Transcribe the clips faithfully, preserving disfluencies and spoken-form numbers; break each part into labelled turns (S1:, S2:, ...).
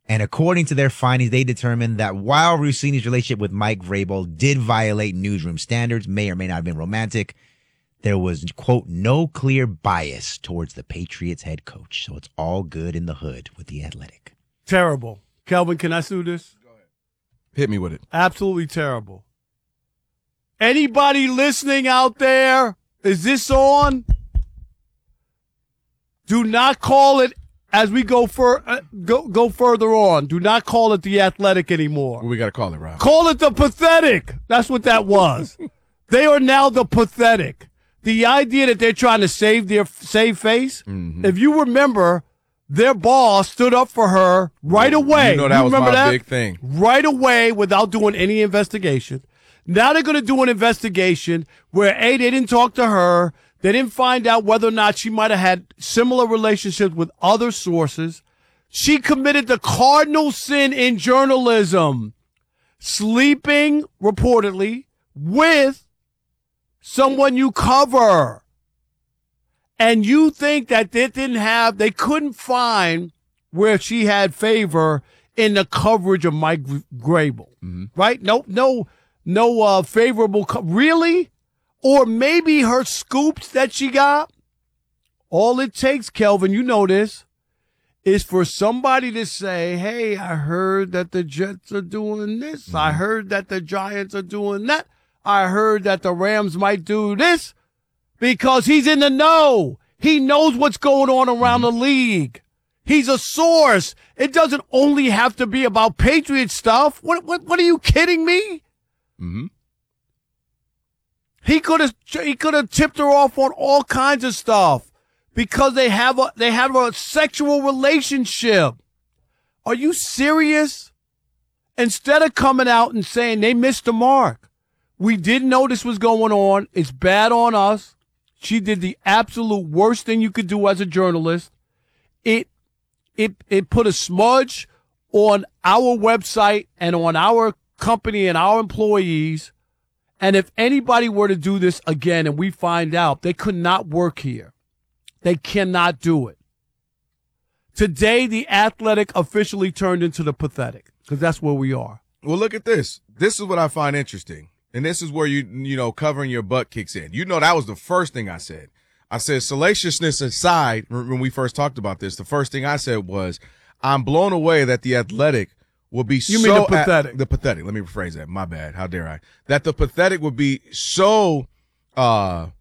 S1: And according to their findings, they determined that while Russini's relationship with Mike Vrabel did violate newsroom standards, may or may not have been romantic, there was, quote, no clear bias towards the Patriots head coach. So it's all good in the hood with The Athletic.
S2: Terrible. Kelvin, can I sue this?
S3: Go ahead. Hit me with it.
S2: Absolutely terrible. Anybody listening out there, is this on? Do not call it, as we go, fur, uh, go, go further on, do not call it The Athletic anymore.
S3: What we got to call it, Rob?
S2: Call it The Pathetic. That's what that was. They are now The Pathetic. The idea that they're trying to save their save face, mm-hmm. If you remember, their boss stood up for her right away.
S3: You know that
S2: you
S3: was
S2: remember
S3: my
S2: that?
S3: big thing.
S2: Right away without doing any investigation. Now they're going to do an investigation where, A, they didn't talk to her. They didn't find out whether or not she might have had similar relationships with other sources. She committed the cardinal sin in journalism, sleeping, reportedly, with someone you cover. And you think that they didn't have, they couldn't find where she had favor in the coverage of Mike Vrabel, mm-hmm. right? No, no, no uh, favorable, co- really? Or maybe her scoops that she got. All it takes, Kelvin, you know this, is for somebody to say, hey, I heard that the Jets are doing this. Mm-hmm. I heard that the Giants are doing that. I heard that the Rams might do this, because he's in the know. He knows what's going on around mm-hmm. the league. He's a source. It doesn't only have to be about Patriot stuff. What, what, what are you kidding me?
S3: Mm-hmm.
S2: He could have he could have tipped her off on all kinds of stuff because they have a they have a sexual relationship. Are you serious? Instead of coming out and saying they missed the mark, we didn't know this was going on. It's bad on us. She did the absolute worst thing you could do as a journalist. It it it put a smudge on our website and on our company and our employees. And if anybody were to do this again and we find out, they could not work here. They cannot do it. Today, The Athletic officially turned into The Pathetic, because that's where we are.
S3: Well, look at this. This is what I find interesting. And this is where, you you know, covering your butt kicks in. You know, that was the first thing I said. I said, salaciousness aside, when we first talked about this, the first thing I said was, I'm blown away that The Athletic will be
S2: you
S3: so
S2: mean the pathetic.
S3: At, the pathetic. Let me rephrase that. My bad. How dare I? That the pathetic would be so, uh,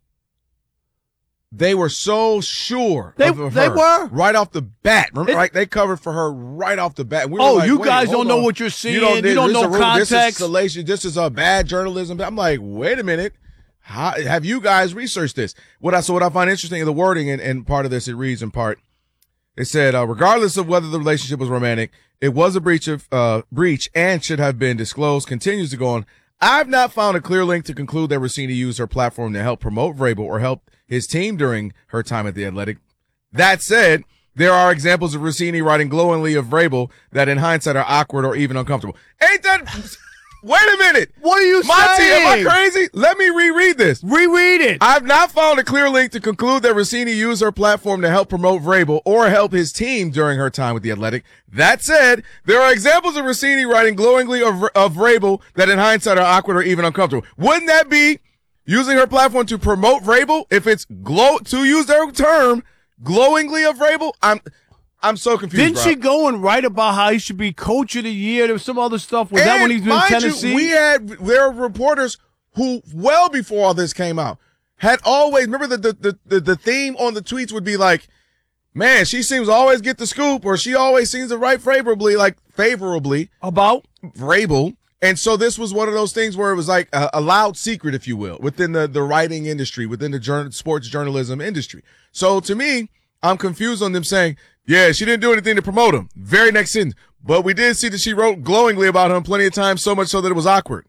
S3: they were so sure
S2: they,
S3: of, of
S2: they
S3: her
S2: were
S3: right off the bat. Remember,
S2: it,
S3: right? They covered for her right off the bat. We were
S2: oh,
S3: like,
S2: you
S3: wait,
S2: guys don't
S3: on.
S2: know what you're seeing. You don't,
S3: this,
S2: you don't
S3: this
S2: know
S3: a,
S2: context.
S3: This is salacious. This is a bad journalism. I'm like, wait a minute. How, have you guys researched this? What I so what I find interesting in the wording and, and part of this, it reads in part. It said, uh, regardless of whether the relationship was romantic, it was a breach of uh, breach and should have been disclosed. Continues to go on. I've not found a clear link to conclude that Russini used her platform to help promote Vrabel or help his team during her time at The Athletic. That said, there are examples of Russini writing glowingly of Vrabel that in hindsight are awkward or even uncomfortable. Ain't that... Wait a minute.
S2: What are you
S3: Monty,
S2: saying?
S3: am I crazy? Let me reread this.
S2: Reread it.
S3: I've not found a clear link to conclude that Russini used her platform to help promote Vrabel or help his team during her time with The Athletic. That said, there are examples of Russini writing glowingly of, of Vrabel that in hindsight are awkward or even uncomfortable. Wouldn't that be using her platform to promote Vrabel? If it's glow, to use their term, glowingly of Vrabel? I'm... I'm so confused.
S2: Didn't
S3: bro.
S2: she go and write about how he should be coach of the year? There was some other stuff. Was and that when he's in Tennessee?
S3: You, we had there were reporters who, well before all this came out, had always remember the the the, the theme on the tweets would be like, man, she seems to always get the scoop, or she always seems to write favorably, like favorably
S2: about
S3: Vrabel. And so this was one of those things where it was like a, a loud secret, if you will, within the the writing industry, within the journal, sports journalism industry. So to me, I'm confused on them saying, yeah, she didn't do anything to promote him. Very next sentence. But we did see that she wrote glowingly about him plenty of times, so much so that it was awkward.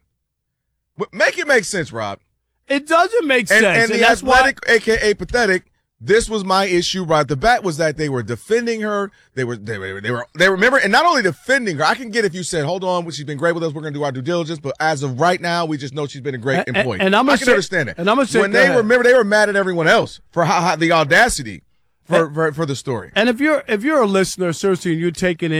S3: But make it make sense, Rob.
S2: It doesn't make sense.
S3: And, and,
S2: and
S3: the
S2: that's
S3: Athletic,
S2: why-
S3: a K A Pathetic, this was my issue right at the bat, was that they were defending her. They were, they were, they were, they remember, and not only defending her, I can get if you said, hold on, she's been great with us, we're going to do our due diligence, but as of right now, we just know she's been a great
S2: and,
S3: employee.
S2: And, and I'm
S3: I can
S2: say,
S3: understand it.
S2: And I'm going to say,
S3: when they were, remember, they were mad at everyone else for how, how the audacity. For, for, for the story.
S2: And if you're if you're a listener, seriously, and you're taking